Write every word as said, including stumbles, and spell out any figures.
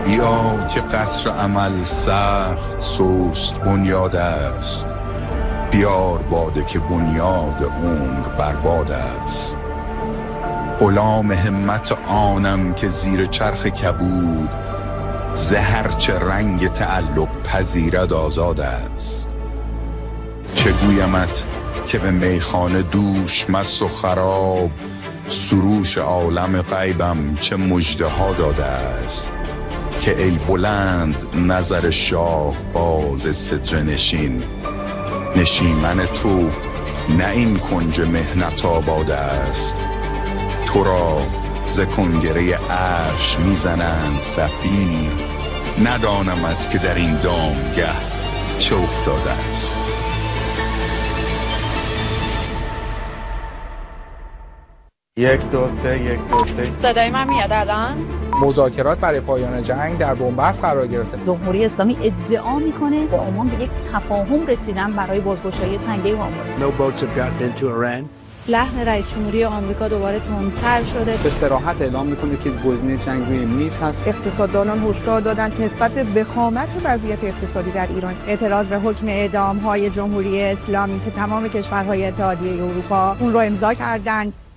بیا که قصر عمل سخت سست بنیاد است، بیار باده که بنیاد عمر برباد است. غلام همت آنم که زیر چرخ کبود، زهر چه رنگ تعلق پذیرد آزاد است. چه گویمت که به میخانه دوش مست و خراب، سروش عالم غیبم چه مژده ها داده است. که ای بلند نظر شاه باز صدر نشین، نشیمن تو نه این کنج مهنت آباد است. تو را ز کنگره عرش میزنند صفیر، ندانمت که در این دامگه چه افتاده است. یک دو سه یک دو سه. صدای من میاد الان؟ مذاکرات برای پایان جنگ در بنبست قرار گرفته. جمهوری اسلامی ادعا میکنه با عمان به یک تفاهم رسیدن برای بازگشایی تنگه هرمز. No boats have gotten into Iran. لحن رئیس جمهوری آمریکا دوباره تندتر شده. به صراحت اعلام میکنه که گزینه جنگ روی میز هست. اقتصاددانان هشدار دادند نسبت به وخامت وضعیت اقتصادی در ایران اعتراض به حکم اعدام‌های جمهوری اسلامی که تمام کشورهای اتحادیه اروپا اون رو امضا کردند.